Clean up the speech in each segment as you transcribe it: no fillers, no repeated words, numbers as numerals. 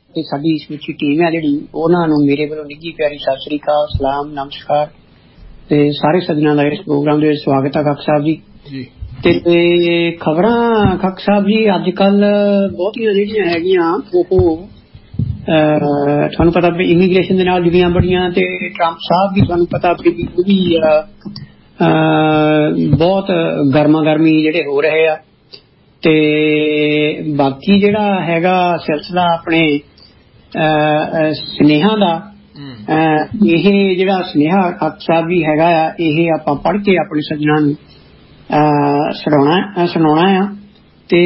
ਤੇ ਸਾਡੀ ਸਮੁੱਚੀ ਟੀਮ ਹੈ ਜਿਹੜੀ ਉਹਨਾਂ ਨੂੰ ਮੇਰੇ ਵੱਲੋਂ ਨਿੱਘੀ ਪਿਆਰੀ ਸਤਿ ਸ੍ਰੀ ਅਕਾਲ, ਸਲਾਮ, ਨਮਸਕਾਰ ਤੇ ਸਾਰੇ ਸੱਜਣਾਂ ਦਾ ਇਸ ਪ੍ਰੋਗਰਾਮ ਦੇ ਵਿੱਚ ਸਵਾਗਤ ਹੈ। ਖੱਕ ਸਾਹਿਬ ਜੀ ਤੇ ਖਬਰਾਂ ਖੱਕ ਸਾਹਿਬ ਜੀ ਅੱਜ ਕੱਲ ਬਹੁਤੀਆਂ ਜਿਹੜੀਆਂ ਹੈਗੀਆਂ ਉਹ ਤੁਹਾਨੂੰ ਪਤਾ ਵੀ ਇਮੀਗ੍ਰੇਸ਼ਨ ਦੇ ਨਾਲ ਜੁੜੀਆਂ ਬੜੀਆਂ ਤੇ ਟਰੰਪ ਸਾਹਿਬ ਵੀ ਤੁਹਾਨੂੰ ਪਤਾ ਵੀ ਉਹ ਵੀ ਬਹੁਤ ਗਰਮਾ ਗਰਮੀ ਜਿਹੜੇ ਹੋ ਰਹੇ ਆ ਤੇ ਬਾਕੀ ਜਿਹੜਾ ਹੈਗਾ ਸਿਲਸਿਲਾ ਆਪਣੇ ਸੁਨੇਹਾ ਦਾ ਇਹ ਜਿਹੜਾ ਸੁਨੇਹਾ ਖੱਕ ਸਾਹਿਬ ਵੀ ਹੈਗਾ ਆ ਇਹ ਆਪਾਂ ਪੜ੍ਹ ਕੇ ਆਪਣੇ ਸੱਜਣਾਂ ਨੂੰ ਸੁਣਾਉਣਾ ਆ ਤੇ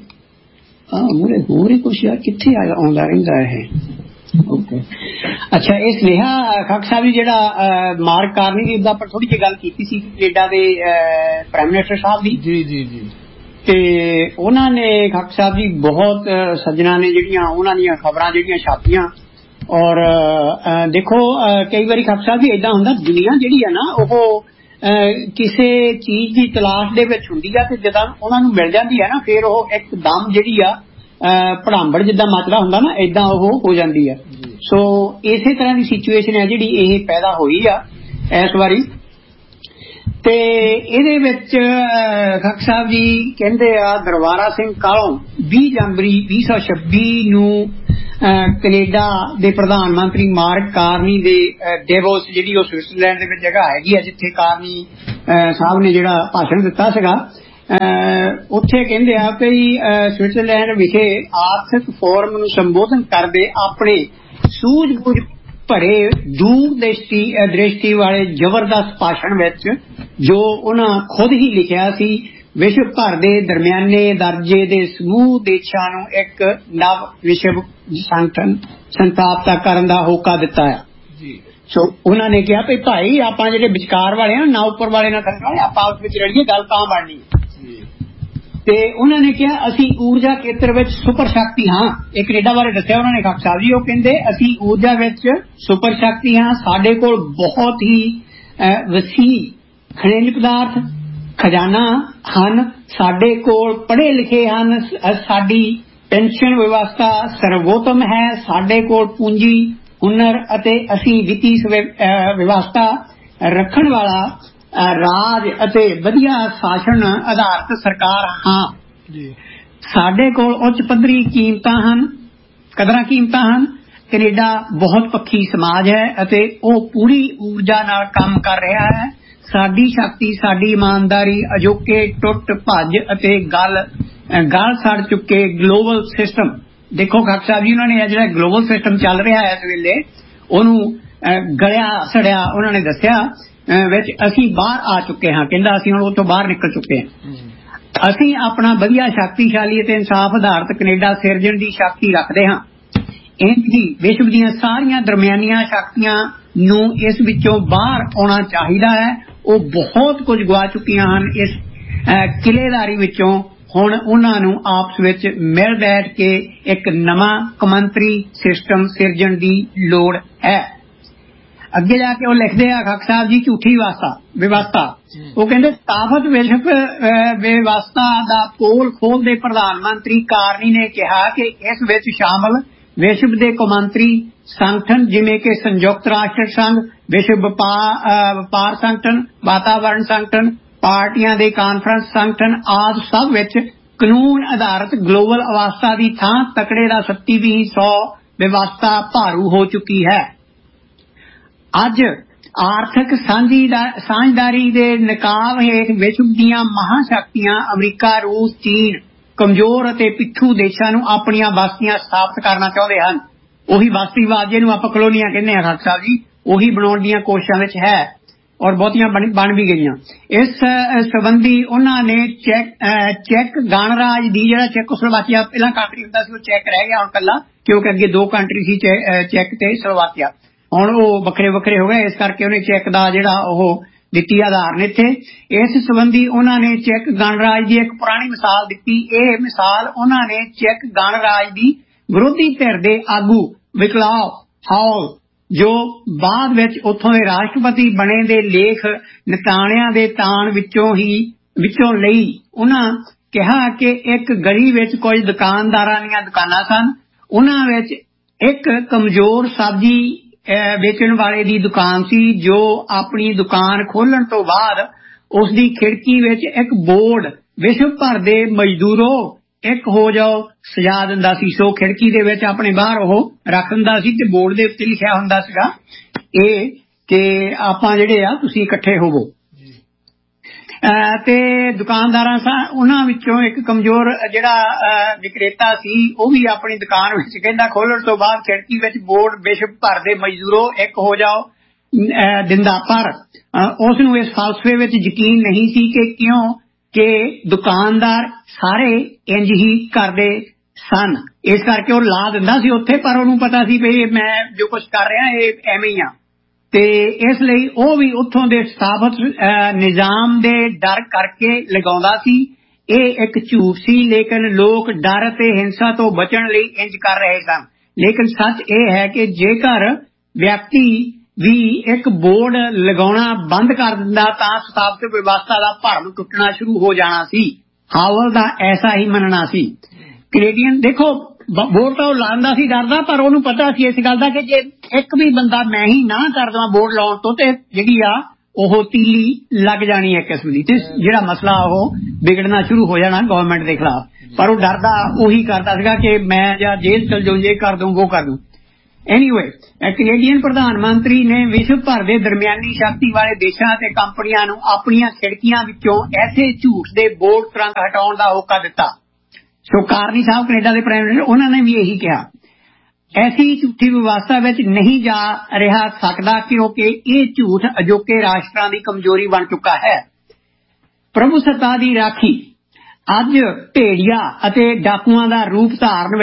ਮੂਰੇ ਹੋਰ ਹੀ ਕੁਛ ਕਿੱਥੇ ਆਉਂਦਾ ਰਹਿੰਦਾ ਇਹ ਓਕੇ ਅੱਛਾ ਇਹ ਸੁਨੇਹਾ ਖੱਕ ਸਾਹਿਬ ਜੀ ਜਿਹੜਾ ਮਾਰਕ ਕਾਰਨੀ ਦੀ ਆਪਾਂ ਥੋੜੀ ਜਿਹੀ ਗੱਲ ਕੀਤੀ ਸੀ ਕੈਨੇਡਾ ਦੇ ਪ੍ਰਾਈਮ ਮਿਨਿਸਟਰ ਸਾਹਿਬ ਦੀ ਜੀ ਤੇ ਉਹਨਾਂ ਨੇ ਖੱਕ ਸਾਹਿਬ ਜੀ ਬਹੁਤ ਸੱਜਣਾਂ ਨੇ ਜਿਹੜੀਆਂ ਉਹਨਾਂ ਦੀਆਂ ਖਬਰਾਂ ਜਿਹੜੀਆਂ ਛਾਪੀਆਂ ਔਰ ਦੇਖੋ ਕਈ ਵਾਰੀ ਖੱਕ ਸਾਹਿਬ ਜੀ ਏਦਾਂ ਹੁੰਦਾ ਦੁਨੀਆ ਜਿਹੜੀ ਆ ਨਾ ਉਹ ਕਿਸੇ ਚੀਜ਼ ਦੀ ਤਲਾਸ਼ ਦੇ ਵਿੱਚ ਹੁੰਦੀ ਆ ਤੇ ਜਦੋਂ ਉਹਨਾਂ ਨੂੰ ਮਿਲ ਜਾਂਦੀ ਹੈ ਨਾ ਫਿਰ ਉਹ ਇੱਕਦਮ ਜਿਹੜੀ ਆ ਭੜਾਂਬੜ ਜਿੱਦਾਂ ਮਚਦਾ ਹੁੰਦਾ ਨਾ ਏਦਾਂ ਉਹ ਹੋ ਜਾਂਦੀ ਆ। ਸੋ ਇਸੇ ਤਰ੍ਹਾਂ ਦੀ ਸਿਚੁਏਸ਼ਨ ਹੈ ਜਿਹੜੀ ਇਹ ਪੈਦਾ ਹੋਈ ਆ ਇਸ ਵਾਰੀ ਤੇ ਇਹਦੇ ਵਿੱਚ ਖੱਕ ਸਾਹਿਬ ਜੀ ਕਹਿੰਦੇ ਆ ਦਰਬਾਰਾ ਸਿੰਘ ਕਾਲੋਂ 20 ਜਨਵਰੀ 2026 ਨੂੰ ਕੈਨੇਡਾ ਦੇ ਪ੍ਰਧਾਨ ਮੰਤਰੀ ਮਾਰਕ ਕਾਰਨੀ ਦੇ ਡੇਵੋਸ ਜਿਹੜੀ ਉਹ ਸਵਿਟਜ਼ਰਲੈਂਡ ਦੇ ਵਿੱਚ ਜਗ੍ਹਾ ਹੈਗੀ ਆ ਜਿੱਥੇ ਕਾਰਨੀ ਸਾਹਿਬ ਨੇ ਜਿਹੜਾ ਭਾਸ਼ਣ ਦਿੱਤਾ ਸੀਗਾ ਉੱਥੇ ਕਹਿੰਦੇ ਆ ਕਿ ਸਵਿਟਜ਼ਰਲੈਂਡ ਵਿਖੇ ਆਰਥਿਕ ਫੋਰਮ ਨੂੰ ਸੰਬੋਧਨ ਕਰਦੇ ਆਪਣੇ ਸੂਝ ਬੂਝ ਭਰੇ ਦੂਰ ਦ੍ਰਿਸ਼ਟੀ ਵਾਲੇ ਜ਼ਬਰਦਸਤ ਭਾਸ਼ਣ ਵਿੱਚ ਜੋ ਉਹਨਾਂ ਖੁਦ ਹੀ ਲਿਖਿਆ ਸੀ ਵਿਸ਼ਵ ਭਰ ਦੇ ਦਰਮਿਆਨੇ ਦਰਜੇ ਦੇ ਸਮੂਹ ਦੇਸ਼ਾਂ ਨੂੰ ਇੱਕ ਨਵ ਵਿਸ਼ਵ ਸੰਗਠਨ ਸਥਾਪਿਤ ਕਰਨ ਦਾ ਹੋਕਾ ਦਿੱਤਾ ਆ। ਸੋ ਉਹਨਾਂ ਨੇ ਕਿਹਾ ਵੀ ਭਾਈ ਆਪਾਂ ਜਿਹੜੇ ਵਿਚਕਾਰ ਵਾਲੇ ਆ ਨਾ ਉੱਪਰ ਵਾਲੇ ਨਾ ਥੱਲੇ ਵਾਲੇ ਆਪਾਂ ਆਪਸ ਵਿੱਚ ਰਲੀਏ ਗੱਲ ਤਾਂ ਬਣਨੀ ਤੇ ਉਹਨਾਂ ਨੇ ਕਿਹਾ ਅਸੀਂ ਊਰਜਾ ਖੇਤਰ ਵਿੱਚ ਸੁਪਰ ਸ਼ਕਤੀ ਹਾਂ। ਇਹ ਕੈਨੇਡਾ ਬਾਰੇ ਦੱਸਿਆ ਉਹਨਾਂ ਨੇ ਖੱਕ ਸਾਹਿਬ ਜੀ ਉਹ ਕਹਿੰਦੇ ਅਸੀਂ ਊਰਜਾ ਵਿੱਚ ਸੁਪਰ ਸ਼ਕਤੀ ਹਾਂ ਸਾਡੇ ਕੋਲ ਬਹੁਤ ਹੀ ਵਸੀਹ ਖਣਿਜ ਪਦਾਰਥ ਖਜ਼ਾਨਾ ਹਨ ਸਾਡੇ ਕੋਲ ਪੜ੍ਹੇ ਲਿਖੇ ਹਨ ਸਾਡੀ ਪੈਨਸ਼ਨ ਵਿਵਸਥਾ ਸਰਵੋਤਮ ਹੈ ਸਾਡੇ ਕੋਲ ਪੂੰਜੀ ਹੁਨਰ ਅਤੇ ਅਸੀਂ ਵਿੱਤੀ ਵਿਵਸਥਾ ਰੱਖਣ ਵਾਲਾ ਰਾਜ ਅਤੇ ਵਧੀਆ ਸ਼ਾਸਨ ਆਧਾਰਿਤ ਸਰਕਾਰ ਹਾਂ ਸਾਡੇ ਕੋਲ ਉੱਚ ਪੱਧਰੀ ਕਦਰਾਂ ਕੀਮਤਾਂ ਹਨ ਕੈਨੇਡਾ ਬਹੁਤ ਪੱਖੀ ਸਮਾਜ ਹੈ ਅਤੇ ਉਹ ਪੂਰੀ ਊਰਜਾ ਨਾਲ ਕੰਮ ਕਰ ਰਿਹਾ ਹੈ ਸਾਡੀ ਸ਼ਕਤੀ ਸਾਡੀ ਇਮਾਨਦਾਰੀ ਅਜੋਕੇ ਟੁੱਟ ਭੱਜ ਅਤੇ ਗਲ ਸੜ ਚੁੱਕੇ ਗਲੋਬਲ ਸਿਸਟਮ ਦੇਖੋ ਖੱਕ ਸਾਹਿਬ ਜੀ ਉਹਨਾਂ ਨੇ ਜਿਹੜਾ ਗਲੋਬਲ ਸਿਸਟਮ ਚੱਲ ਰਿਹਾ ਹੈ ਇਸ ਵੇਲੇ ਉਹਨੂੰ ਗਲਿਆ ਸੜਿਆ ਉਹਨਾਂ ਨੇ ਦੱਸਿਆ ਵਿੱਚ ਅਸੀਂ ਬਾਹਰ ਆ ਚੁੱਕੇ ਹਾਂ ਕਹਿੰਦਾ ਅਸੀਂ ਹੁਣ ਉੱਥੋਂ ਬਾਹਰ ਨਿਕਲ ਚੁੱਕੇ ਹਾਂ ਅਸੀਂ ਆਪਣਾ ਵਧੀਆ ਸ਼ਕਤੀਸ਼ਾਲੀ ਅਤੇ ਇਨਸਾਫ ਆਧਾਰਿਤ ਕੈਨੇਡਾ ਸਿਰਜਣ ਦੀ ਸ਼ਕਤੀ ਰੱਖਦੇ ਹਾਂ ਇਹਦੀ ਵਿਸ਼ਵ ਦੀਆਂ ਸਾਰੀਆਂ ਦਰਮਿਆਨੀਆਂ ਸ਼ਕਤੀਆਂ ਨੂੰ ਇਸ ਵਿੱਚੋਂ ਬਾਹਰ ਆਉਣਾ ਚਾਹੀਦਾ ਹੈ ਉਹ ਬਹੁਤ ਕੁਝ ਗਵਾ ਚੁੱਕੀਆਂ ਹਨ ਇਸ ਕਿਲੇਦਾਰੀ ਵਿੱਚੋਂ ਹੁਣ ਉਹਨਾਂ ਨੂੰ ਆਪਸ ਵਿੱਚ ਮਿਲ ਬੈਠ ਕੇ ਇੱਕ ਨਵਾਂ ਕੌਮਾਂਤਰੀ ਸਿਸਟਮ ਸਿਰਜਣ ਦੀ ਲੋੜ ਹੈ। ਅੱਗੇ ਜਾ ਕੇ ਉਹ ਲਿਖਦੇ ਆ ਖੱਕ ਸਾਹਿਬ ਜੀ ਝੂਠੀ ਵਿਵਸਥਾ ਉਹ ਕਹਿੰਦੇ ਸਥਾਪਿਤ ਵਿਸ਼ਵ ਵਿਵਸਥਾ ਦਾ ਪੋਲ ਖੋਲ੍ਹਦੇ ਪ੍ਰਧਾਨ ਮੰਤਰੀ ਕਾਰਨੀ ਨੇ ਕਿਹਾ ਕਿ ਇਸ ਵਿੱਚ ਸ਼ਾਮਲ ਵਿਸ਼ਵ ਦੇ ਕੌਮਾਂਤਰੀ ਸੰਗਠਨ ਜਿਵੇਂ ਕਿ ਸੰਯੁਕਤ ਰਾਸ਼ਟਰ ਸੰਘ ਵਿਸ਼ਵ ਵਪਾਰ ਸੰਗਠਨ ਵਾਤਾਵਰਣ ਸੰਗਠਨ ਪਾਰਟੀਆਂ ਦੇ ਕਾਨਫਰੰਸ ਸੰਗਠਨ ਆਦਿ ਸਭ ਵਿੱਚ ਕਾਨੂੰਨ ਆਧਾਰਿਤ ਗਲੋਬਲ ਅਵਸਥਾ ਦੀ ਥਾਂ ਤਕੜੇ ਦਾ 3700 ਵਿਵਸਥਾ ਭਾਰੂ ਹੋ ਚੁੱਕੀ ਹੈ। ਅੱਜ ਆਰਥਿਕ ਸਾਂਝਦਾਰੀ ਦੇ ਨਕਾਬ ਹੇਠ ਵਿਸ਼ਵ ਦੀਆਂ ਮਹਾਂਸ਼ਕਤੀਆਂ ਅਮਰੀਕਾ ਰੂਸ ਚੀਨ ਕਮਜ਼ੋਰ ਅਤੇ ਪਿੱਛੂ ਦੇਸ਼ਾਂ ਨੂੰ ਆਪਣੀਆਂ ਬਸਤੀਆਂ ਸਥਾਪਿਤ ਕਰਨਾ ਚਾਹੁੰਦੇ ਹਨ ਉਹੀ ਬਸਤੀਵਾਦ ਜਿਹਨੂੰ ਆਪਾਂ ਕਲੋਨੀਆਂ ਕਹਿੰਦੇ ਹਾਂ ਖੱਕ ਸਾਹਿਬ ਜੀ ਉਹੀ ਬਣਾਉਣ ਦੀਆਂ ਕੋਸ਼ਿਸ਼ਾਂ ਵਿੱਚ ਹੈ ਔਰ ਬਹੁਤੀਆਂ ਬਣ ਵੀ ਗਈਆਂ। ਇਸ ਸੰਬੰਧੀ ਉਹਨਾਂ ਨੇ ਚੈੱਕ ਗਣਰਾਜ ਦੀ ਜਿਹੜਾ ਚੈਕੋਸਲੋਵਾਕੀਆ ਪਹਿਲਾਂ ਕੰਟਰੀ ਹੁੰਦਾ ਸੀ ਉਹ ਚੈੱਕ ਰਹਿ ਗਿਆ ਹੁਣ ਕੱਲਾ ਕਿਉਂਕਿ ਅੱਗੇ ਦੋ ਕੰਟਰੀ ਸੀ ਚੈੱਕ ਤੇ ਸਲੋਵਾਕੀਆ ਹੁਣ ਉਹ ਵੱਖਰੇ ਵੱਖਰੇ ਹੋ ਗਏ ਇਸ ਕਰਕੇ ਉਹਨੇ ਚੈੱਕ ਦਾ ਜਿਹੜਾ ਉਹ ਦਿੱਤੀ ਆਧਾਰ ਨੇ ਇੱਥੇ ਇਸ ਸੰਬੰਧੀ ਉਹਨਾਂ ਨੇ ਚੈੱਕ ਗਣਰਾਜ ਦੀ ਇੱਕ ਪੁਰਾਣੀ ਮਿਸਾਲ ਦਿੱਤੀ ਇਹ ਮਿਸਾਲ ਉਹਨਾਂ ਨੇ ਚੈੱਕ ਗਣਰਾਜ ਦੀ ਵਿਰੋਧੀ ਧਿਰ ਦੇ ਆਗੂ ਵਿਕਲਾਵ ਹਾਲ ਜੋ ਬਾਅਦ ਵਿੱਚ ਉੱਥੋਂ ਦੇ ਰਾਸ਼ਟਰਪਤੀ ਬਣੇ ਦੇ ਲੇਖ ਨਿਤਾਣਿਆਂ ਦੇ ਤਾਣ ਵਿੱਚੋਂ ਲਈ ਉਹਨਾਂ ਕਿਹਾ ਕਿ ਇੱਕ ਗਲੀ ਵਿੱਚ ਕੁਝ ਦੁਕਾਨਦਾਰਾਂ ਦੀਆਂ ਦੁਕਾਨਾਂ ਸਨ ਉਹਨਾਂ ਵਿੱਚ ਇੱਕ ਕਮਜ਼ੋਰ ਸਬਜ਼ੀ ਵੇਚਣ ਵਾਲੇ ਦੀ ਦੁਕਾਨ ਸੀ, ਜੋ ਆਪਣੀ ਦੁਕਾਨ ਖੋਲਣ ਤੋਂ ਬਾਅਦ ਉਸ ਦੀ ਖਿੜਕੀ ਵਿੱਚ ਇੱਕ ਬੋਰਡ ਵਿਸ਼ਵ ਭਰ ਦੇ ਮਜ਼ਦੂਰੋ ਇੱਕ ਹੋ ਜਾਓ ਸਜਾ ਦਿੰਦਾ ਸੀ। ਸੋ ਖਿੜਕੀ ਦੇ ਵਿੱਚ ਆਪਣੇ ਬਾਹਰ ਉਹ ਰੱਖ ਦਿੰਦਾ ਸੀ ਤੇ ਬੋਰਡ ਦੇ ਉੱਤੇ ਲਿਖਿਆ ਹੁੰਦਾ ਸੀਗਾ ਇਹ ਕਿ ਆਪਾਂ ਜਿਹੜੇ ਆ ਤੁਸੀਂ ਇਕੱਠੇ ਹੋਵੋ। ਤੇ ਦੁਕਾਨਦਾਰਾਂ ਉਹਨਾਂ ਵਿੱਚੋਂ ਇੱਕ ਕਮਜ਼ੋਰ ਜਿਹੜਾ ਵਿਕਰੇਤਾ ਸੀ, ਉਹ ਵੀ ਆਪਣੀ ਦੁਕਾਨ ਵਿੱਚ ਕਹਿੰਦਾ ਖੋਲਣ ਤੋਂ ਬਾਅਦ ਖਿੜਕੀ ਵਿੱਚ ਬੋਰਡ ਵਿਸ਼ਵ ਭਰ ਦੇ ਮਜ਼ਦੂਰੋ ਇੱਕ ਹੋ ਜਾਓ ਦਿੰਦਾ। ਪਰ ਉਸ ਨੂੰ ਇਸ ਫਲਸਫੇ ਵਿੱਚ ਯਕੀਨ ਨਹੀਂ ਸੀ ਕਿ ਕਿਉਂ ਕਿ ਦੁਕਾਨਦਾਰ ਸਾਰੇ ਇੰਜ ਹੀ ਕਰਦੇ ਸਨ, ਇਸ ਕਰਕੇ ਉਹ ਲਾ ਦਿੰਦਾ ਸੀ ਉੱਥੇ, ਪਰ ਉਹਨੂੰ ਪਤਾ ਸੀ ਵੀ ਮੈਂ ਜੋ ਕੁਝ ਕਰ ਰਿਹਾ ਇਹ ਐਵੇਂ ਹੀ ਆ। ਤੇ ਇਸ ਲਈ ਉਹ ਵੀ ਉੱਥੋਂ ਦੇ ਸਥਾਪਤ ਨਿਜ਼ਾਮ ਦੇ ਡਰ ਕਰਕੇ ਲਗਾਉਂਦਾ ਸੀ। ਇਹ ਇੱਕ ਝੂਠ ਸੀ, ਲੇਕਿਨ ਲੋਕ ਡਰ ਅਤੇ ਹਿੰਸਾ ਤੋਂ ਬਚਣ ਲਈ ਇੰਜ ਕਰ ਰਹੇ ਸਨ। ਲੇਕਿਨ ਸੱਚ ਇਹ ਹੈ ਕਿ ਜੇਕਰ ਵਿਅਕਤੀ ਵੀ ਇੱਕ ਬੋਰਡ ਲਗਾਉਣਾ ਬੰਦ ਕਰ ਦਿੰਦਾ ਤਾਂ ਸਥਾਪਤ ਵਿਵਸਥਾ ਦਾ ਭਰਮ ਟੁੱਟਣਾ ਸ਼ੁਰੂ ਹੋ ਜਾਣਾ ਸੀ। ਹਾਵਲ ਦਾ ਐਸਾ ਹੀ ਮੰਨਣਾ ਸੀ। ਕੈਨੇਡੀਅਨ ਦੇਖੋ ਬੋਰਡ ਤਾਂ ਉਹ ਲਾਉਂਦਾ ਸੀ ਡਰਦਾ, ਪਰ ਉਹਨੂੰ ਪਤਾ ਸੀ ਇਸ ਗੱਲ ਦਾ ਕਿ ਜੇ ਇੱਕ ਵੀ ਬੰਦਾ ਮੈਂ ਹੀ ਨਾ ਕਰ ਦੇਵਾਂ ਬੋਰਡ ਲਾਉਣ ਤੋਂ ਤੇ ਜਿਹੜੀ ਆ ਉਹ ਤੀਲੀ ਲੱਗ ਜਾਣੀ ਹੈ ਕਿਸਮ ਦੀ, ਤੇ ਜਿਹੜਾ ਮਸਲਾ ਉਹ ਵਿਗੜਨਾ ਸ਼ੁਰੂ ਹੋ ਜਾਣਾ ਗਵਰਨਮੈਂਟ ਦੇ ਖਿਲਾਫ। ਪਰ ਉਹ ਡਰਦਾ ਉਹੀ ਕਰਦਾ ਸੀਗਾ ਕਿ ਮੈਂ ਜਾਂ ਜੇਲ੍ਹ ਚਲ ਜਾਊਂ, ਇਹ ਕਰ ਦੂੰ ਉਹ ਕਰ ਦੂੰ। ਐਨੀਵੇ ਕੈਨੇਡੀਅਨ ਪ੍ਰਧਾਨ ਮੰਤਰੀ ਨੇ ਵਿਸ਼ਵ ਭਰ ਦੇ ਦਰਮਿਆਨੀ ਸ਼ਕਤੀ ਵਾਲੇ ਦੇਸ਼ਾਂ ਅਤੇ ਕੰਪਨੀਆਂ ਨੂੰ ਆਪਣੀਆਂ ਖਿੜਕੀਆਂ ਵਿੱਚੋਂ ਐਸੇ ਝੂਠ ਦੇ ਬੋਰਡ ਤੁਰੰਤ ਹਟਾਉਣ ਦਾ ਹੋਕਾ ਦਿੱਤਾ। ਸੋ ਕਾਰਨੀ ਸਾਹਿਬ ਕੈਨੇਡਾ ਦੇ ਪ੍ਰਾਈਮ ਮਿਨਿਸਟਰ, ਉਹਨਾਂ ਨੇ ਵੀ ਇਹੀ ਕਿਹਾ ਐਸੀ ਝੂਠੀ ਵਿਵਸਥਾ ਵਿੱਚ ਨਹੀਂ ਜਾ ਰਿਹਾ ਸਕਦਾ ਕਿਉਂਕਿ ਇਹ ਝੂਠ ਅਜੋਕੇ ਰਾਸ਼ਟਰਾਂ ਦੀ ਕਮਜ਼ੋਰੀ ਬਣ ਚੁੱਕਾ ਹੈ। ਪ੍ਰਭੂ ਸੱਤਾ ਦੀ ਰਾਖੀ ਅੱਜ ਭੇੜੀਆ ਅਤੇ ਡਾਕੂਆਂ ਦਾ ਰੂਪ ਧਾਰਨ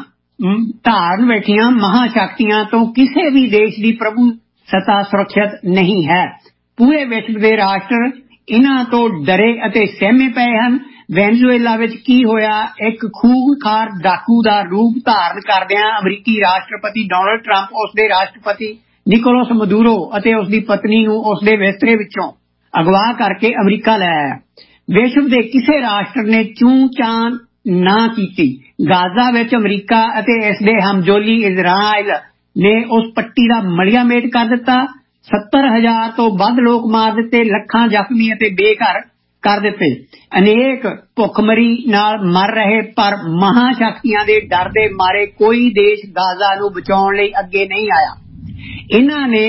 ਬੈਠੀਆਂ ਮਹਾਸ਼ਕਤੀਆਂ ਤੋਂ ਕਿਸੇ ਵੀ ਦੇਸ਼ ਦੀ ਪ੍ਰਭੂ ਸੱਤਾ ਸੁਰੱਖਿਅਤ ਨਹੀਂ ਹੈ। ਪੂਰੇ ਵਿਸ਼ਵ ਦੇ ਰਾਸ਼ਟਰ ਇਹਨਾਂ ਤੋਂ ਡਰੇ ਅਤੇ ਸਹਿਮੇ ਪਏ ਹਨ। ਵੈਨਜ਼ੂਏਲਾ ਵਿੱਚ ਕੀ ਹੋਇਆ, ਇੱਕ ਖੂਨਖਾਰ ਡਾਕੂ ਦਾ ਰੂਪ ਧਾਰਨ ਕਰਦਿਆਂ ਅਮਰੀਕੀ ਰਾਸ਼ਟਰਪਤੀ ਡੋਨਲਡ ਟਰੰਪ ਉਸਦੇ ਰਾਸ਼ਟਰਪਤੀ ਨਿਕੋਲਸ ਮਦੂਰੋ ਅਤੇ ਉਸਦੀ ਪਤਨੀ ਨੂੰ ਉਸਦੇ ਬਿਸਤਰੇ ਵਿੱਚੋਂ ਅਗਵਾ ਕਰਕੇ ਅਮਰੀਕਾ ਲੈ ਆਇਆ। ਵਿਸ਼ਵ ਦੇ ਕਿਸੇ ਰਾਸ਼ਟਰ ਨੇ ਚੂੰ ਚਾਂ ਨਾ ਕੀਤੀ। ਗਾਜ਼ਾ ਵਿੱਚ ਅਮਰੀਕਾ ਅਤੇ ਇਸ ਦੇ ਹਮਜੋਲੀ ਇਜ਼ਰਾਈਲ ਨੇ ਉਸ ਪੱਟੀ ਦਾ ਮਲੀਆ ਮੇਟ ਕਰ ਦਿੱਤਾ। 70,000 ਤੋਂ ਵੱਧ ਲੋਕ ਮਾਰ ਦਿੱਤੇ, ਲੱਖਾਂ ਜ਼ਖਮੀ ਅਤੇ ਬੇਘਰ ਕਰ ਦਿੱਤੇ। ਅਨੇਕ ਭੁੱਖਮਰੀ ਨਾਲ ਮਰ ਰਹੇ, ਪਰ ਮਹਾਸ਼ਕਤੀਆਂ ਦੇ ਡਰ ਦੇ ਮਾਰੇ ਕੋਈ ਦੇਸ਼ ਗਾਜ਼ਾ ਨੂੰ ਬਚਾਉਣ ਲਈ ਅੱਗੇ ਨਹੀਂ ਆਇਆ। ਇਹਨਾਂ ਨੇ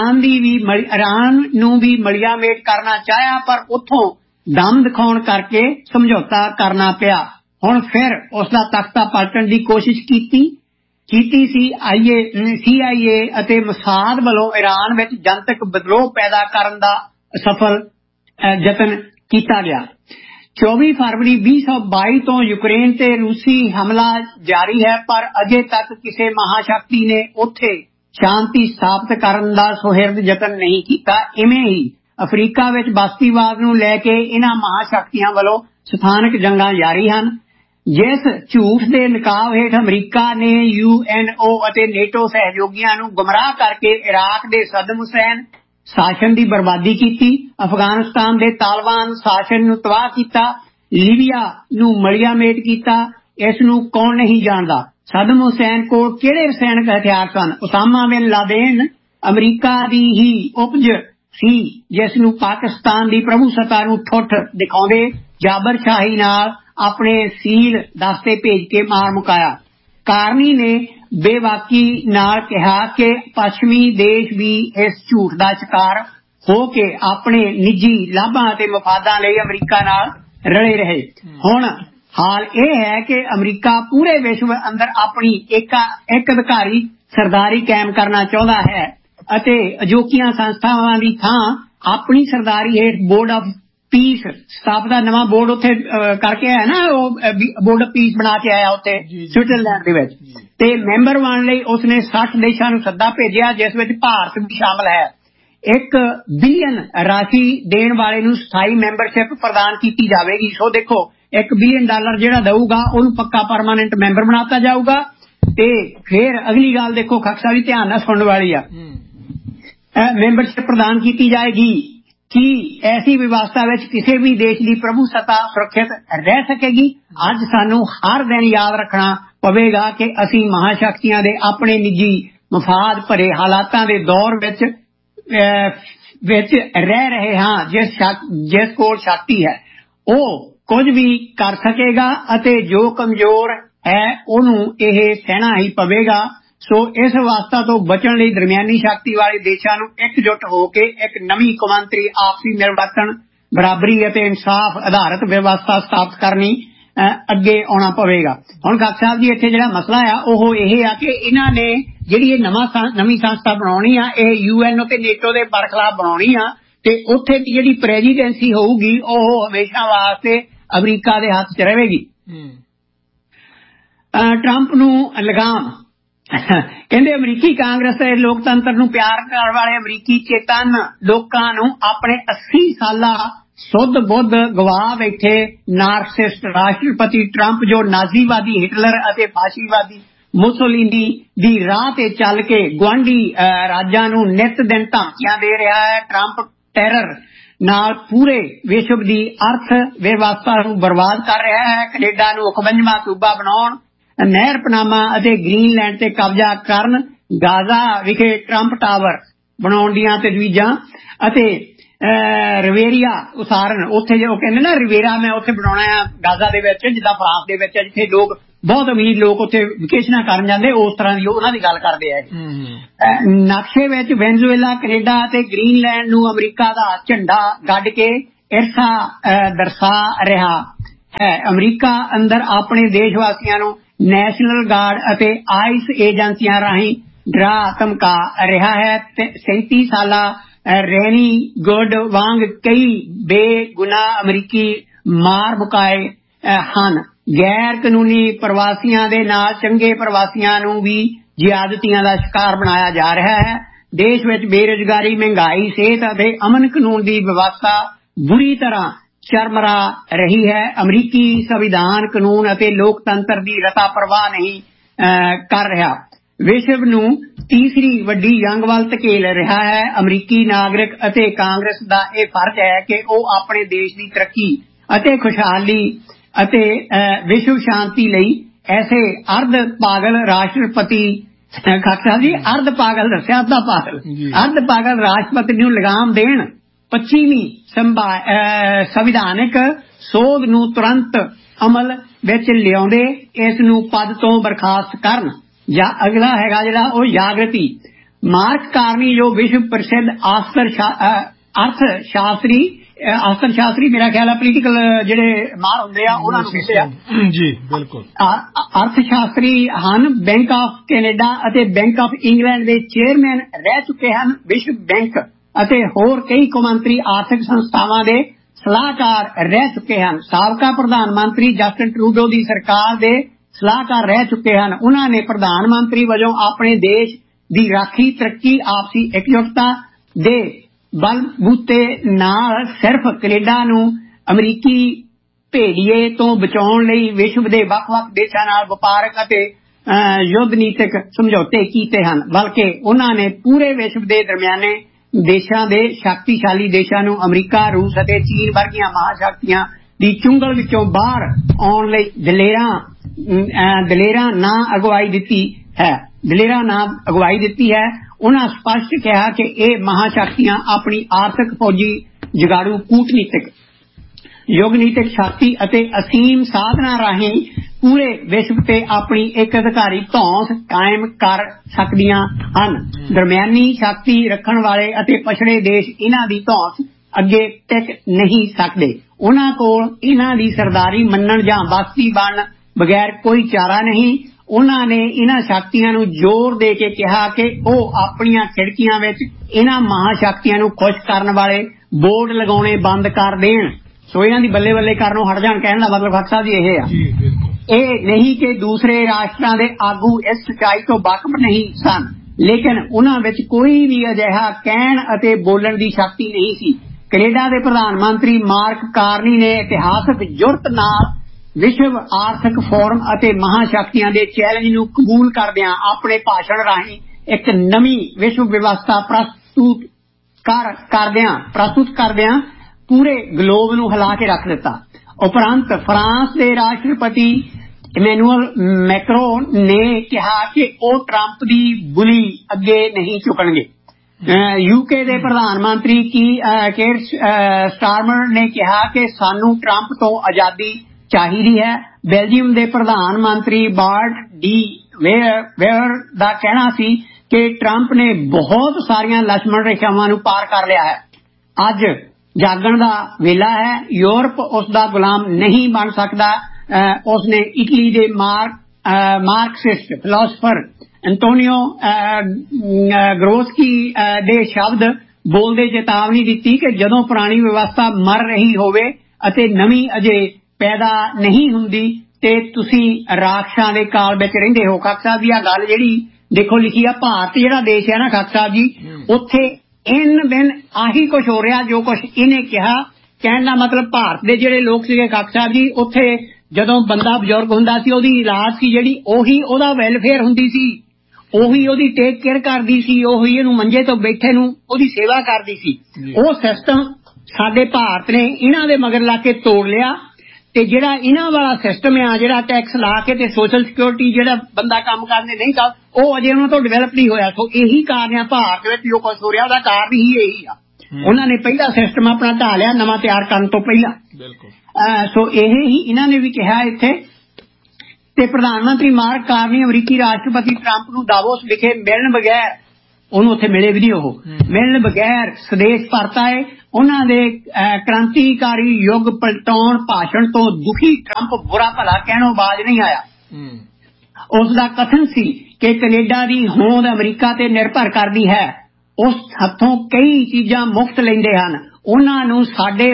ਇਰਾਨ ਨੂੰ ਵੀ ਮਲੀਆ ਮੇਟ ਕਰਨਾ ਚਾਹਿਆ, ਪਰ ਉੱਥੋਂ ਦਮ ਦਿਖਾਉਣ ਕਰਕੇ ਸਮਝੌਤਾ ਕਰਨਾ ਪਿਆ। ਹੁਣ ਫਿਰ ਉਸ ਦਾ ਤਖਤਾ ਪਲਟਣ ਦੀ ਕੋਸ਼ਿਸ਼ ਕੀਤੀ ਸੀ। CIA ਅਤੇ ਮਸਾਦ ਵੱਲੋਂ ਇਰਾਨ ਵਿੱਚ ਜਨਤਕ ਵਿਦਰੋਹ ਪੈਦਾ ਕਰਨ ਦਾ ਸਫਲ ਯਤਨ ਕੀਤਾ ਗਿਆ। 24 ਫਰਵਰੀ 2022 ਤੋਂ ਯੂਕਰੇਨ ਤੇ ਰੂਸੀ ਹਮਲਾ ਜਾਰੀ ਹੈ, ਪਰ ਅਜੇ ਤੱਕ ਕਿਸੇ ਮਹਾਸ਼ਕਤੀ ਨੇ ਉੱਥੇ ਸ਼ਾਂਤੀ ਸਥਾਪਿਤ ਕਰਨ ਦਾ ਸੁਹਿਰਦ ਯਤਨ ਨਹੀਂ ਕੀਤਾ। ਇਵੇਂ ਹੀ ਅਫਰੀਕਾ ਵਿੱਚ ਬਸਤੀਵਾਦ ਨੂੰ ਲੈ ਕੇ ਇਹਨਾਂ ਮਹਾਸ਼ਕਤੀਆਂ ਵੱਲੋਂ ਸਥਾਨਕ ਜੰਗਾਂ ਜਾਰੀ ਹਨ। ਜਿਸ ਝੂਠ ਦੇ ਨਕਾਬ ਹੇਠ ਅਮਰੀਕਾ ਨੇ UNO ਅਤੇ ਨੇਟੋ ਸਹਿਯੋਗੀਆਂ ਨੂੰ ਗੁੰਮਰਾਹ ਕਰਕੇ ਇਰਾਕ ਦੇ ਸਦਮ ਹੁਸੈਨ ਸ਼ਾਸਨ ਦੀ ਬਰਬਾਦੀ ਕੀਤੀ, ਅਫਗਾਨਿਸਤਾਨ ਦੇ ਤਾਲਿਬਾਨ ਸ਼ਾਸਨ ਨੂੰ ਤਬਾਹ ਕੀਤਾ, ਲੀਬੀਆ ਨੂੰ ਮਲੀਆ ਮੇਟ ਕੀਤਾ, ਇਸ ਨੂੰ ਕੌਣ ਨਹੀਂ ਜਾਣਦਾ। ਸਦਮ ਹੁਸੈਨ ਕੋਲ ਕਿਹੜੇ ਰਸਾਇਣਕ ਹਥਿਆਰ ਸਨ? ਉਸਾਮਾ ਬਿਨ ਲਾਦੇਨ ਅਮਰੀਕਾ ਦੀ ਹੀ ਉਪਜ ਸੀ, ਜਿਸ ਨੂੰ ਪਾਕਿਸਤਾਨ ਦੀ ਪ੍ਰਭੂ ਸੱਤਾ ਨੂੰ ਠੁੱਠ ਦਿਖਾਉਂਦੇ ਜਾਬਰ ਸ਼ਾਹੀ ਨਾਲ ਆਪਣੇ ਸੀਲ ਦਸਤੇ ਭੇਜ ਕੇ ਮਾਰ ਮੁਕਾਇਆ। ਕਾਰਨੀ ਨੇ ਬੇਬਾਕੀ ਨਾਲ ਕਿਹਾ ਕਿ ਪੱਛਮੀ ਦੇਸ਼ ਵੀ ਇਸ ਝੂਠ ਦਾ ਸ਼ਿਕਾਰ ਹੋ ਕੇ ਆਪਣੇ ਨਿੱਜੀ ਲਾਭਾਂ ਅਤੇ ਮਫਾਦਾਂ ਲਈ ਅਮਰੀਕਾ ਨਾਲ ਰਲੇ ਰਹੇ। ਹੁਣ ਹਾਲ ਇਹ ਹੈ ਕਿ ਅਮਰੀਕਾ ਪੂਰੇ ਵਿਸ਼ਵ ਅੰਦਰ ਆਪਣੀ ਇੱਕ ਅਧਿਕਾਰੀ ਸਰਦਾਰੀ ਕਾਇਮ ਕਰਨਾ ਚਾਹੁੰਦਾ ਹੈ ਅਤੇ ਅਜੋਕੀਆਂ ਸੰਸਥਾਵਾਂ ਦੀ ਥਾਂ ਆਪਣੀ ਸਰਦਾਰੀ ਹੇਠ ਬੋਰਡ ਆਫ ਪੀਸ ਸਟਾਫ ਦਾ ਨਵਾਂ ਬੋਰਡ ਉੱਥੇ ਕਰਕੇ ਆਇਆ ਨਾ, ਉਹ ਬੋਰਡ ਆਫ ਪੀਸ ਬਣਾ ਕੇ ਆਇਆ ਉੱਥੇ ਸਵਿਟਜ਼ਰਲੈਂਡ ਦੇ ਵਿੱਚ, ਤੇ ਮੈਂਬਰ ਬਣਨ ਲਈ ਉਸਨੇ 60 ਦੇਸ਼ਾਂ ਨੂੰ ਸੱਦਾ ਭੇਜਿਆ, ਜਿਸ ਵਿੱਚ ਭਾਰਤ ਵੀ ਸ਼ਾਮਲ ਹੈ। 1 ਬਿਲੀਅਨ ਰਾਸ਼ੀ ਦੇਣ ਵਾਲੇ ਨੂੰ ਸਥਾਈ ਮੈਂਬਰਸ਼ਿਪ ਪ੍ਰਦਾਨ ਕੀਤੀ ਜਾਵੇਗੀ। ਸੋ ਦੇਖੋ, $1 ਬਿਲੀਅਨ ਜਿਹੜਾ ਦਊਗਾ ਉਹਨੂੰ ਪੱਕਾ ਪਰਮਾਨੈਂਟ ਮੈਂਬਰ ਬਣਾਤਾ ਜਾਊਗਾ। ਤੇ ਫਿਰ ਅਗਲੀ ਗੱਲ ਦੇਖੋ, ਖਕਸਾ ਵੀ ਧਿਆਨ ਨਾਲ ਸੁਣਨ ਵਾਲੀ ਆ। ਮੈਂਬਰਸ਼ਿਪ ਪ੍ਰਦਾਨ ਕੀਤੀ ਜਾਏਗੀ। ਕੀ ਐਸੀ ਵਿਵਸਥਾ ਵਿੱਚ ਕਿਸੇ ਵੀ ਦੇਸ਼ ਦੀ ਪ੍ਰਭੂ ਸੱਤਾ ਸੁਰੱਖਿਅਤ ਰਹਿ ਸਕੇਗੀ? ਅੱਜ ਸਾਨੂੰ ਹਰ ਦਿਨ ਯਾਦ ਰੱਖਣਾ ਪਵੇਗਾ ਕਿ ਅਸੀਂ ਮਹਾਸ਼ਕਤੀਆਂ ਦੇ ਆਪਣੇ ਨਿੱਜੀ ਮਫਾਦ ਭਰੇ ਹਾਲਾਤਾਂ ਦੇ ਦੌਰ ਵਿੱਚ ਰਹਿ ਰਹੇ ਹਾਂ। ਜਿਸ ਕੋਲ ਸ਼ਕਤੀ ਹੈ ਉਹ ਕੁਝ ਵੀ ਕਰ ਸਕੇਗਾ ਅਤੇ ਜੋ ਕਮਜ਼ੋਰ ਹੈ ਉਹਨੂੰ ਇਹ ਸਹਿਣਾ ਹੀ ਪਵੇਗਾ। ਸੋ ਇਸ ਅਵਸਥਾ ਤੋਂ ਬਚਣ ਲਈ ਦਰਮਿਆਨੀ ਸ਼ਕਤੀ ਵਾਲੇ ਦੇਸ਼ਾਂ ਨੂੰ ਇਕਜੁੱਟ ਹੋ ਕੇ ਇੱਕ ਨਵੀਂ ਕੌਮਾਂਤਰੀ ਆਪਸੀ ਮਿਲਵਰਤਣ, ਬਰਾਬਰੀ ਅਤੇ ਇਨਸਾਫ ਆਧਾਰਿਤ ਵਿਵਸਥਾ ਸਥਾਪਿਤ ਕਰਨੀ ਅੱਗੇ ਆਉਣਾ ਪਵੇਗਾ। ਹੁਣ ਖਾਕ ਸਾਹਿਬ ਜੀ, ਇੱਥੇ ਜਿਹੜਾ ਮਸਲਾ ਆ ਉਹ ਇਹ ਆ ਕਿ ਇਹਨਾਂ ਨੇ ਜਿਹੜੀ ਇਹ ਨਵੀਂ ਸੰਸਥਾ ਬਣਾਉਣੀ ਆ, ਇਹ UN ਤੇ ਨੇਟੋ ਦੇ ਬਰਖਲਾਫ ਬਣਾਉਣੀ ਆ ਤੇ ਉੱਥੇ ਦੀ ਜਿਹੜੀ ਪ੍ਰੈਜ਼ੀਡੈਂਸੀ ਹੋਊਗੀ ਉਹ ਹਮੇਸ਼ਾ ਵਾਸਤੇ ਅਮਰੀਕਾ ਦੇ ਹੱਥ 'ਚ ਰਹੇਗੀ। ਟਰੰਪ ਨੂੰ ਲਗਾਮ ਕਹਿੰਦੇ ਅਮਰੀਕੀ ਕਾਂਗਰਸ ਤੇ ਲੋਕਤੰਤਰ ਨੂੰ ਪਿਆਰ ਕਰਨ ਵਾਲੇ ਅਮਰੀਕੀ ਚੇਤਨ ਲੋਕਾਂ ਨੂੰ ਆਪਣੇ 80 ਸਾਲਾ ਸੁੱਧ ਬੁੱਧ ਗਵਾ ਬੈਠੇ ਨਾਰਸਿਸਟ ਰਾਸ਼ਟਰਪਤੀ ਟਰੰਪ, ਜੋ ਨਾਜ਼ੀਵਾਦੀ ਹਿਟਲਰ ਅਤੇ ਫਾਸ਼ੀਵਾਦੀ ਮੁਸੋਲੀਨੀ ਦੀ ਰਾਹ ਤੇ ਚੱਲ ਕੇ ਗੁਆਂਢੀ ਰਾਜਾਂ ਨੂੰ ਨਿਤ ਦਿਨ ਧਮਕੀਆਂ ਦੇ ਰਿਹਾ ਹੈ। ਟਰੰਪ ਟੈਰਰ ਨਾਲ ਪੂਰੇ ਵਿਸ਼ਵ ਦੀ ਅਰਥ ਵਿਵਸਥਾ ਨੂੰ ਬਰਬਾਦ ਕਰ ਰਿਹਾ ਹੈ। ਕੈਨੇਡਾ ਨੂੰ 51ਵਾਂ ਸੂਬਾ ਬਣਾਉਣ, ਨਹਿਰ ਪਨਾਮਾ ਅਤੇ ਗ੍ਰੀਨਲੈਂਡ ਤੇ ਕਬਜ਼ਾ ਕਰਨ, ਗਾਜ਼ਾ ਵਿਖੇ ਟਰੰਪ ਟਾਵਰ ਬਣਾਉਣ ਦੀਆਂ ਤਜਵੀਜ਼ਾਂ ਅਤੇ ਰਿਵੇਰੀਆ ਉਸਾਰਨ, ਉੱਥੇ ਜੋ ਕਹਿੰਦੇ ਨਾ ਰਿਵੇਰਾ ਮੈਂ ਉੱਥੇ ਬਣਾਉਣਾ ਆ ਗਾਜ਼ਾ ਦੇ ਵਿੱਚ, ਜਿੱਦਾਂ ਫਰਾਂਸ ਦੇ ਵਿੱਚ ਜਿੱਥੇ ਲੋਕ ਬਹੁਤ ਅਮੀਰ ਲੋਕ ਉੱਥੇ ਵਕੇਸ਼ਨਾਂ ਕਰਨ ਜਾਂਦੇ, ਉਸ ਤਰ੍ਹਾਂ ਦੀ ਉਹਨਾਂ ਦੀ ਗੱਲ ਕਰਦੇ ਆ। ਨਕਸ਼ੇ ਵਿੱਚ ਵੈਨਜ਼ੂਏਲਾ, ਕੈਨੇਡਾ ਅਤੇ ਗ੍ਰੀਨਲੈਂਡ ਨੂੰ ਅਮਰੀਕਾ ਦਾ ਝੰਡਾ ਗੱਡ ਕੇ ਈਰਖਾ ਦਰਸਾ ਰਿਹਾ ਹੈ। ਅਮਰੀਕਾ ਅੰਦਰ ਆਪਣੇ ਦੇਸ਼ ਵਾਸੀਆਂ ਨੂੰ ਨੈਸ਼ਨਲ ਗਾਰਡ ਅਤੇ ਆਈਸ ਏਜੰਸੀਆਂ ਰਾਹੀਂ ਡਰਾ ਧਮਕਾ ਰਿਹਾ ਹੈ। 37 ਸਾਲਾ ਰੈਨੀ ਗੁੱਡ ਵਾਂਗ ਕਈ ਬੇਗੁਨਾਹ ਅਮਰੀਕੀ ਮਾਰ ਮੁਕਾਏ ਹਨ। ਗੈਰ ਕਾਨੂੰਨੀ ਪ੍ਰਵਾਸੀਆਂ ਦੇ ਨਾਲ ਚੰਗੇ ਪ੍ਰਵਾਸੀਆਂ ਨੂੰ ਵੀ ਜ਼ਿਆਦਤੀਆਂ ਦਾ ਸ਼ਿਕਾਰ ਬਣਾਇਆ ਜਾ ਰਿਹਾ ਹੈ। ਦੇਸ਼ ਵਿੱਚ ਬੇਰੁਜ਼ਗਾਰੀ, ਮਹਿੰਗਾਈ, ਸਿਹਤ ਅਤੇ ਅਮਨ ਕਾਨੂੰਨ ਦੀ ਵਿਵਸਥਾ ਬੁਰੀ ਤਰ੍ਹਾਂ ਚਰਮਰਾ ਰਹੀ ਹੈ। ਅਮਰੀਕੀ ਸੰਵਿਧਾਨ ਕਾਨੂੰਨ ਅਤੇ ਲੋਕਤੰਤਰ ਦੀ ਰਤਾ ਪਰਵਾਹ ਨਹੀਂ ਕਰ ਰਿਹਾ। ਵਿਸ਼ਵ ਨੂੰ ਤੀਸਰੀ ਵੱਡੀ ਜੰਗ ਵੱਲ ਧਕੇਲ ਰਿਹਾ ਹੈ। ਅਮਰੀਕੀ ਨਾਗਰਿਕ ਅਤੇ ਕਾਂਗਰਸ ਦਾ ਇਹ ਫਰਜ਼ ਹੈ ਕਿ ਉਹ ਆਪਣੇ ਦੇਸ਼ ਦੀ ਤਰੱਕੀ ਅਤੇ ਖੁਸ਼ਹਾਲੀ ਅਤੇ ਵਿਸ਼ਵ ਸ਼ਾਂਤੀ ਲਈ ਐਸੇ ਅਰਧ ਪਾਗਲ ਰਾਸ਼ਟਰਪਤੀ, ਖਾਕ ਸਾਹਿਬ ਜੀ ਅਰਧ ਪਾਗਲ ਦੱਸਿਆ, ਅੱਧਾ ਪਾਗਲ, ਅਰਧ ਪਾਗਲ ਰਾਸ਼ਟਰਪਤੀ ਨੂੰ ਲਗਾਮ ਦੇਣ। 25ਵੀਂ ਸੰਵਿਧਾਨਿਕ ਸੋਧ ਨੂੰ ਤੁਰੰਤ ਅਮਲ ਵਿੱਚ ਲਿਆਉਂਦੇ ਇਸ ਨੂੰ ਪਦ ਤੋਂ ਬਰਖਾਸਤ ਕਰਨ। ਜਾਂ ਅਗਲਾ ਹੈਗਾ ਜਿਹੜਾ ਉਹ ਜਾਗਰਤੀ। ਮਾਰਕ ਕਾਰਨੀ ਜੋ ਵਿਸ਼ਵ ਪ੍ਰਸਿੱਧ ਅਰਥ ਸ਼ਾਸਤਰੀ ਮੇਰਾ ਖਿਆਲ ਹੈ ਪੋਲੀਟੀਕਲ ਜਿਹੜੇ ਮਾਹਰ ਹੁੰਦੇ ਆ ਉਹਨਾਂ ਨੂੰ ਕਹਿੰਦੇ ਆ ਜੀ, ਬਿਲਕੁਲ ਅਰਥ ਸ਼ਾਸਤਰੀ ਹਨ। ਬੈਂਕ ਆਫ ਕੈਨੇਡਾ ਅਤੇ ਬੈਂਕ ਆਫ ਇੰਗਲੈਂਡ ਦੇ ਚੇਅਰਮੈਨ ਰਹਿ ਚੁੱਕੇ ਹਨ। ਵਿਸ਼ਵ ਬੈਂਕ ਅਤੇ ਹੋਰ ਕਈ ਕੌਮਾਂਤਰੀ ਆਰਥਿਕ ਸੰਸਥਾਵਾਂ ਦੇ ਸਲਾਹਕਾਰ ਰਹਿ ਚੁੱਕੇ ਹਨ। ਸਾਬਕਾ ਪ੍ਰਧਾਨ ਮੰਤਰੀ ਜਸਟਿਨ ਟਰੂਡੋ ਦੀ ਸਰਕਾਰ ਦੇ ਸਲਾਹਕਾਰ ਰਹਿ ਚੁੱਕੇ ਹਨ। ਉਹਨਾਂ ਨੇ ਪ੍ਰਧਾਨ ਮੰਤਰੀ ਵਜੋਂ ਆਪਣੇ ਦੇਸ਼ ਦੀ ਰਾਖੀ, ਤਰੱਕੀ, ਆਪਸੀ ਇਕਜੁੱਟਤਾ ਦੇ ਬਲਬੂਤੇ ਨਾਲ ਸਿਰਫ ਕੈਨੇਡਾ ਨੂੰ ਅਮਰੀਕੀ ਭੇੜੀਏ ਤੋਂ ਬਚਾਉਣ ਲਈ ਵਿਸ਼ਵ ਦੇ ਵੱਖ-ਵੱਖ ਦੇਸ਼ਾਂ ਨਾਲ ਵਪਾਰਕ ਅਤੇ ਯੁੱਧ ਨੀਤਿਕ ਸਮਝੌਤੇ ਕੀਤੇ ਹਨ, ਬਲਕਿ ਉਹਨਾਂ ਨੇ ਪੂਰੇ ਵਿਸ਼ਵ ਦੇ ਦਰਮਿਆਨੇ ਦੇਸ਼ਾਂ ਦੇ ਸ਼ਕਤੀਸ਼ਾਲੀ ਦੇਸ਼ਾਂ ਨੂੰ ਅਮਰੀਕਾ, ਰੂਸ ਅਤੇ ਚੀਨ ਵਰਗੀਆਂ ਮਹਾਸ਼ਕਤੀਆਂ ਦੀ ਚੁੰਗਲ ਵਿੱਚੋਂ ਬਾਹਰ ਆਉਣ ਲਈ ਦਲੇਰਾਂ ਨਾ ਅਗਵਾਈ ਦਿੱਤੀ ਹੈ। ਉਹਨਾਂ ਸਪਸ਼ਟ ਕਿਹਾ ਕਿ ਇਹ ਮਹਾਸ਼ਕਤੀਆਂ ਆਪਣੀ ਆਰਥਿਕ, ਫੌਜੀ, ਜੁਗਾੜੂ, ਕੂਟਨੀਤਿਕ, ਯੁੱਗਨੀਤਿਕ ਸ਼ਕਤੀ ਅਤੇ ਅਸੀਮ ਸਾਧਨਾਂ ਰਾਹੀਂ ਪੂਰੇ ਵਿਸ਼ਵ ਤੇ ਆਪਣੀ ਇੱਕ ਅਧਿਕਾਰੀ ਧੌਂਸ ਕਾਇਮ ਕਰ ਸਕਦੀਆਂ ਹਨ। ਦਰਮਿਆਨੀ ਸ਼ਕਤੀ ਰੱਖਣ ਵਾਲੇ ਅਤੇ ਪਛੜੇ ਦੇਸ਼ ਇਹਨਾਂ ਦੀ ਧੌਂਸ ਅੱਗੇ ਟਿਕ ਨਹੀਂ ਸਕਦੇ। ਉਹਨਾਂ ਕੋਲ ਇਹਨਾਂ ਦੀ ਸਰਦਾਰੀ ਮੰਨਣ ਜਾਂ ਬਸਤੀ ਬਣਨ ਬਗੈਰ ਕੋਈ ਚਾਰਾ ਨਹੀਂ। ਉਹਨਾਂ ਨੇ ਇਹਨਾਂ ਸ਼ਕਤੀਆਂ ਨੂੰ ਜ਼ੋਰ ਦੇ ਕੇ ਕਿਹਾ ਕਿ ਉਹ ਆਪਣੀਆਂ ਖਿੜਕੀਆਂ ਵਿੱਚ ਇਹਨਾਂ ਮਹਾਸ਼ਕਤੀਆਂ ਨੂੰ ਖੁਸ਼ ਕਰਨ ਵਾਲੇ ਬੋਰਡ ਲਗਾਉਣੇ ਬੰਦ ਕਰ ਦੇਣ। ਸੋ ਇਹਨਾਂ ਦੀ ਬੱਲੇ ਬੱਲੇ ਕਰਨੋਂ ਹਟ ਜਾਣ। ਕਹਿਣ ਦਾ ਮਤਲਬ ਖਾਕ ਸਾਹਿਬ ਜੀ ਇਹ ਆ, ਇਹ ਨਹੀਂ ਕਿ ਦੂਸਰੇ ਰਾਸ਼ਟਰਾਂ ਦੇ ਆਗੂ ਇਸ ਸੱਚਾਈ ਤੋਂ ਵਾਕਿਫ ਨਹੀਂ ਸਨ, ਲੇਕਿਨ ਉਹਨਾਂ ਵਿੱਚ ਕੋਈ ਵੀ ਅਜਿਹਾ ਕਹਿਣ ਅਤੇ ਬੋਲਣ ਦੀ ਸ਼ਕਤੀ ਨਹੀਂ ਸੀ। ਕੈਨੇਡਾ ਦੇ ਪ੍ਰਧਾਨ ਮੰਤਰੀ ਮਾਰਕ ਕਾਰਨੀ ਨੇ ਇਤਿਹਾਸਕ ਜੁਰਤ ਨਾਲ ਵਿਸ਼ਵ ਆਰਥਿਕ ਫੋਰਮ ਅਤੇ ਮਹਾਸ਼ਕਤੀਆਂ ਦੇ ਚੈਲੰਜ ਨੂੰ ਕਬੂਲ ਕਰਦਿਆਂ ਆਪਣੇ ਭਾਸ਼ਣ ਰਾਹੀਂ ਇੱਕ ਨਵੀਂ ਵਿਸ਼ਵ ਵਿਵਸਥਾ ਪ੍ਰਸਤੁਤ ਪ੍ਰਸਤੁਤ ਕਰਦਿਆਂ ਪੂਰੇ ਗਲੋਬ ਨੂੰ ਹਿਲਾ ਕੇ ਰੱਖ ਦਿੱਤਾ। ਉਪਰੰਤ ਫਰਾਂਸ ਦੇ ਰਾਸ਼ਟਰਪਤੀ ਇਮੈਨੂਅਲ ਮੈਕਰੋਨ ਨੇ ਕਿਹਾ ਕਿ ਉਹ ਟਰੰਪ ਦੀ ਬੁਲੀ ਅੱਗੇ ਨਹੀਂ ਝੁਕਣਗੇ। UK ਦੇ ਪ੍ਰਧਾਨ ਮੰਤਰੀ ਕੀਰ ਸਟਾਰਮਰ ਨੇ ਕਿਹਾ ਕਿ ਸਾਨੂੰ ਟਰੰਪ ਤੋਂ ਆਜ਼ਾਦੀ ਚਾਹੀਦੀ ਹੈ। ਬੈਲਜੀਅਮ ਦੇ ਪ੍ਰਧਾਨ ਮੰਤਰੀ ਬਾਰਟ ਡੀ ਵੇਅਰ ਦਾ ਕਹਿਣਾ ਸੀ ਕਿ ਟਰੰਪ ਨੇ ਬਹੁਤ ਸਾਰੀਆਂ ਲਛਮਣ ਰੇਖਾਵਾਂ ਨੂੰ ਪਾਰ ਕਰ ਲਿਆ ਹੈ। ਅੱਜ ਜਾਗਣ ਦਾ ਵੇਲਾ ਹੈ। ਯੂਰਪ ਉਸ ਦਾ ਗੁਲਾਮ ਨਹੀਂ ਬਣ ਸਕਦਾ। ਉਸਨੇ ਇਟਲੀ ਦੇ ਮਾਰਕਸਿਸਟ ਫਿਲਾਸਫਰ ਐਂਟੋਨੀਓ ਗਰੋਸਕੀ ਦੇ ਸ਼ਬਦ ਬੋਲਦੇ ਚੇਤਾਵਨੀ ਦਿੱਤੀ ਕਿ ਜਦੋਂ ਪੁਰਾਣੀ ਵਿਵਸਥਾ ਮਰ ਰਹੀ ਹੋਵੇ ਅਤੇ ਨਵੀਂ ਅਜੇ ਪੈਦਾ ਨਹੀਂ ਹੁੰਦੀ ਤੇ ਤੁਸੀਂ ਰਾਖਸ਼ਾਂ ਦੇ ਕਾਲ ਵਿੱਚ ਰਹਿੰਦੇ ਹੋ। ਖਾਕ ਸਾਹਿਬ ਦੀ ਆ ਗੱਲ ਜਿਹੜੀ ਦੇਖੋ ਲਿਖੀ ਆ, ਭਾਰਤ ਜਿਹੜਾ ਦੇਸ਼ ਹੈ ਨਾ ਖਾਕ ਸਾਹਿਬ ਜੀ, ਉੱਥੇ ਇਨ ਦਿਨ ਆਹੀ ਕੁਛ ਹੋ ਰਿਹਾ ਜੋ ਕੁਛ ਇਹਨੇ ਕਿਹਾ। ਕਹਿਣ ਦਾ ਮਤਲਬ ਭਾਰਤ ਦੇ ਜਿਹੜੇ ਲੋਕ ਸੀਗੇ ਖਾਕ ਸਾਹਿਬ ਜੀ, ਉੱਥੇ ਜਦੋਂ ਬੰਦਾ ਬਜ਼ੁਰਗ ਹੁੰਦਾ ਸੀ ਉਹਦੀ ਇਲਾਜ ਸੀ ਜਿਹੜੀ ਉਹੀ ਉਹਦਾ ਵੈਲਫੇਅਰ ਹੁੰਦੀ ਸੀ, ਉਹੀ ਉਹਦੀ ਟੇਕ ਕੇਅਰ ਕਰਦੀ ਸੀ, ਉਹੀ ਇਹਨੂੰ ਮੰਜੇ ਤੋਂ ਬੈਠੇ ਨੂੰ ਉਹਦੀ ਸੇਵਾ ਕਰਦੀ ਸੀ। ਉਹ ਸਿਸਟਮ ਸਾਡੇ ਭਾਰਤ ਨੇ ਇਹਨਾਂ ਦੇ ਮਗਰ ਲਾ ਕੇ ਤੋੜ ਲਿਆ ਤੇ ਜਿਹੜਾ ਇਹਨਾਂ ਵਾਲਾ ਸਿਸਟਮ ਆ, ਜਿਹੜਾ ਟੈਕਸ ਲਾ ਕੇ ਤੇ ਸੋਸ਼ਲ ਸਿਕਿਉਰਿਟੀ ਜਿਹੜਾ ਬੰਦਾ ਕੰਮ ਕਰਨੇ ਨਹੀਂ ਕਰ, ਉਹ ਅਜੇ ਉਹਨਾਂ ਤੋਂ ਡਿਵੈਲਪ ਨਹੀਂ ਹੋਇਆ। ਸੋ ਇਹੀ ਕਾਰਨ ਆ ਭਾਰਤ ਵਿੱਚ ਜੋ ਕੁਛ ਹੋ ਰਿਹਾ, ਉਹਦਾ ਕਾਰਨ ਹੀ ਇਹੀ ਆ। ਉਹਨਾਂ ਨੇ ਪਹਿਲਾ ਸਿਸਟਮ ਆਪਣਾ ਢਾਹ ਲਿਆ ਨਵਾਂ ਤਿਆਰ ਕਰਨ ਤੋਂ ਪਹਿਲਾਂ। ਸੋ ਇਹ ਹੀ ਇਹਨਾਂ ਨੇ ਵੀ ਕਿਹਾ ਇੱਥੇ। ਤੇ ਪ੍ਰਧਾਨ ਮੰਤਰੀ ਮਾਰਕ ਕਾਰਨੀ ਅਮਰੀਕੀ ਰਾਸ਼ਟਰਪਤੀ ਟਰੰਪ ਨੂੰ ਦਾਵੋਸ ਵਿਖੇ ਮਿਲਣ ਬਗੈਰ, ਉਹਨੂੰ ਉੱਥੇ ਮਿਲੇ ਵੀ ਨਹੀਂ, ਉਹ ਮਿਲਣ ਬਗੈਰ ਸਵਦੇਸ਼ ਪਰਤ ਆਏ। ਉਹਨਾਂ ਦੇ ਕ੍ਰਾਂਤੀਕਾਰੀ ਯੁੱਗ ਪਲਟਾਉਣ ਭਾਸ਼ਣ ਤੋਂ ਦੁਖੀ ਟਰੰਪ ਬੁਰਾ ਭਲਾ ਕਹਿਣੋਂ ਬਾਜ ਨਹੀਂ ਆਇਆ। ਉਸ ਦਾ ਕਥਨ ਸੀ ਕਿ ਕੈਨੇਡਾ ਦੀ ਹੋਂਦ ਅਮਰੀਕਾ ਤੇ ਨਿਰਭਰ ਕਰਦੀ ਹੈ, ਉਸ ਹੱਥੋਂ ਕਈ ਚੀਜ਼ਾਂ ਮੁਫਤ ਲੈਂਦੇ ਹਨ, ਉਹਨਾਂ ਨੂੰ ਸਾਡੇ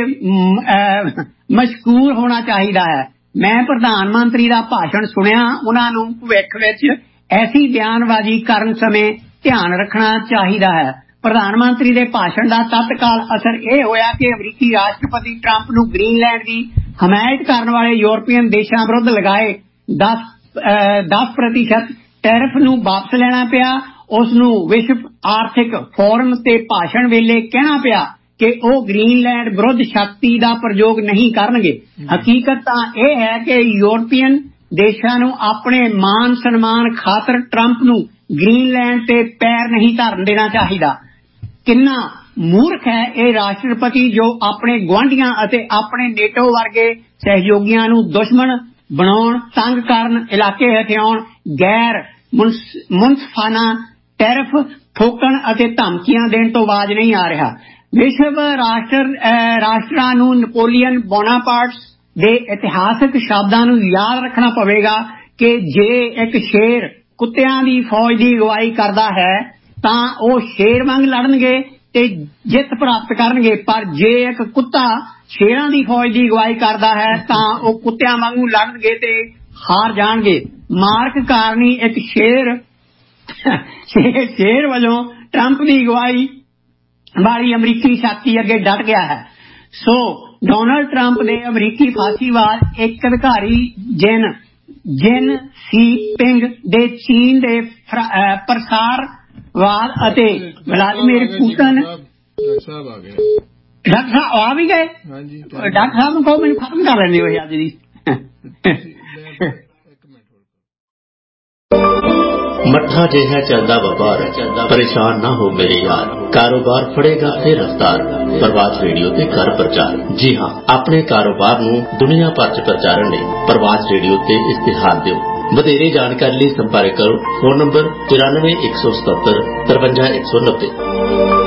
ਮਸ਼ਕੂਰ ਹੋਣਾ ਚਾਹੀਦਾ ਹੈ। ਮੈਂ ਪ੍ਰਧਾਨ ਮੰਤਰੀ ਦਾ ਭਾਸ਼ਣ ਸੁਣਿਆ, ਉਹਨਾਂ ਨੂੰ ਭਵਿੱਖ ਵਿੱਚ ਐਸੀ ਬਿਆਨਬਾਜ਼ੀ ਕਰਨ ਸਮੇਂ ਧਿਆਨ ਰੱਖਣਾ ਚਾਹੀਦਾ ਹੈ। ਪ੍ਰਧਾਨ ਮੰਤਰੀ ਦੇ ਭਾਸ਼ਣ ਦਾ ਤਤਕਾਲ ਅਸਰ ਇਹ ਹੋਇਆ ਕਿ ਅਮਰੀਕੀ ਰਾਸ਼ਟਰਪਤੀ ਟਰੰਪ ਨੂੰ ਗ੍ਰੀਨਲੈਂਡ ਦੀ ਹਮਾਇਤ ਕਰਨ ਵਾਲੇ ਯੂਰਪੀਅਨ ਦੇਸ਼ਾਂ ਵਿਰੁੱਧ ਲਗਾਏ 10% ਟੈਰਿਫ ਨੂੰ ਵਾਪਸ ਲੈਣਾ ਪਿਆ। ਉਸ ਨੂੰ ਵਿਸ਼ਵ ਆਰਥਿਕ ਫੋਰਮ ਤੇ ਭਾਸ਼ਣ ਵੇਲੇ ਕਹਿਣਾ ਪਿਆ ਕਿ ਉਹ ਗ੍ਰੀਨਲੈਂਡ ਵਿਰੁੱਧ ਸ਼ਕਤੀ ਦਾ ਪ੍ਰਯੋਗ ਨਹੀਂ ਕਰਨਗੇ। ਹਕੀਕਤ ਤਾਂ ਇਹ ਹੈ ਕਿ ਯੂਰਪੀਅਨ ਦੇਸ਼ਾਂ ਨੂੰ ਆਪਣੇ ਮਾਨ ਸਨਮਾਨ ਖਾਤਰ ਟਰੰਪ ਨੂੰ ਗ੍ਰੀਨਲੈਂਡ ਤੇ ਪੈਰ ਨਹੀਂ ਧਰਨ ਦੇਣਾ ਚਾਹੀਦਾ। ਕਿੰਨਾ ਮੂਰਖ ਹੈ ਇਹ ਰਾਸ਼ਟਰਪਤੀ ਜੋ ਆਪਣੇ ਗੁਆਂਢੀਆਂ ਅਤੇ ਆਪਣੇ ਨੇਟੋ ਵਰਗੇ ਸਹਿਯੋਗੀਆਂ ਨੂੰ ਦੁਸ਼ਮਣ ਬਣਾਉਣ, ਤੰਗ ਕਰਨ, ਇਲਾਕੇ ਹਥਿਆਉਣ, ਗੈਰ ਮੁਨਸਫਾਨਾ ਟੈਰਿਫ ਠੋਕਣ ਅਤੇ ਧਮਕੀਆਂ ਦੇਣ ਤੋਂ ਬਾਜ ਨਹੀਂ ਆ ਰਿਹਾ। ਵਿਸ਼ਵ ਰਾਸ਼ਟਰਾਂ ਨੂੰ ਨੈਪੋਲੀਅਨ ਬੋਨਾਪਾਰਟ ਦੇ ਇਤਿਹਾਸਕ ਸ਼ਬਦਾਂ ਨੂੰ ਯਾਦ ਰੱਖਣਾ ਪਵੇਗਾ ਕਿ ਜੇ ਇੱਕ ਸ਼ੇਰ ਕੁੱਤਿਆਂ ਦੀ ਫੌਜ ਦੀ ਅਗਵਾਈ ਕਰਦਾ ਹੈ ਤਾਂ ਉਹ ਸ਼ੇਰ ਵਾਂਗ ਲੜਨਗੇ ਤੇ ਜਿੱਤ ਪ੍ਰਾਪਤ ਕਰਨਗੇ, ਪਰ ਜੇ ਇੱਕ ਕੁੱਤਾ ਸ਼ੇਰਾਂ ਦੀ ਫੌਜ ਦੀ ਅਗਵਾਈ ਕਰਦਾ ਹੈ ਤਾਂ ਉਹ ਕੁੱਤਿਆਂ ਵਾਂਗੂ ਲੜਨਗੇ ਤੇ ਹਾਰ ਜਾਣਗੇ। ਮਾਰਕ ਕਾਰਨੀ ਇੱਕ ਸ਼ੇਰ ਵਜੋਂ ਟਰੰਪ ਦੀ ਅਗਵਾਈ ਵਾਲੀ ਅਮਰੀਕੀ ਸ਼ਕਤੀ ਅੱਗੇ ਡਟ ਗਿਆ ਹੈ। ਸੋ ਡੋਨਾਲਡ ਟਰੰਪ ਦੇ ਅਮਰੀਕੀ ਫਾਸੀਵਾਦ ਇੱਕ ਅਧਿਕਾਰੀ ਜਿਨ ਸੀ ਪਿੰਗ ਦੇ ਚੀਨ ਦੇ ਪ੍ਰਸਾਰਵਾਦ ਅਤੇ ਵਲਾਦੀਮੀਰ ਪੁਤਿਨ। ਡਾਕਟਰ ਸਾਹਿਬ ਆ ਵੀ ਗਏ? ਡਾਕਟਰ ਸਾਹਿਬ ਨੂੰ ਕਹੋ ਮੈਨੂੰ ਖਤਮ ਕਰ ਲੈਂਦੇ ਹੋ ਅੱਜ ਦੀ। ਮੱਠਾ ਜਿਹਾ ਚੱਲਦਾ ਵਪਾਰ, ਪਰੇਸ਼ਾਨ ਨਾ ਹੋ ਮੇਰੇ ਯਾਰ, ਕਾਰੋਬਾਰ ਫੜੇਗਾ ਫਿਰ ਰਫਤਾਰ। ਪ੍ਰਵਾਸ ਰੇਡੀਓ ਤੇ ਕਰ ਪ੍ਰਚਾਰ। ਜੀ ਹਾਂ, ਆਪਣੇ ਕਾਰੋਬਾਰ ਨੂੰ ਦੁਨੀਆ ਭਰ ਚ ਪ੍ਰਚਾਰਨ ਲਈ ਪ੍ਰਵਾਸ ਰੇਡੀਓ ਤੇ ਇਸ਼ਤਿਹਾਰ ਦਿਓ। ਵਧੇਰੇ ਜਾਣਕਾਰੀ ਲਈ ਸੰਪਰਕ ਕਰੋ। Phone number 94 177 53 190।